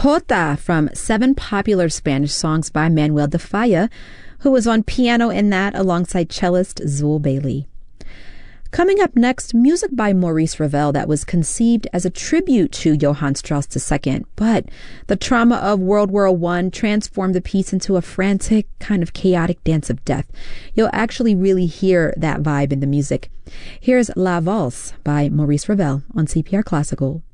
Jota from 7 popular Spanish songs by Manuel de Falla, who was on piano in that alongside cellist Zul Bailey. Coming up next, music by Maurice Ravel that was conceived as a tribute to Johann Strauss II, but the trauma of World War I transformed the piece into a frantic, kind of chaotic dance of death. You'll actually really hear that vibe in the music. Here's La Valse by Maurice Ravel on CPR Classical.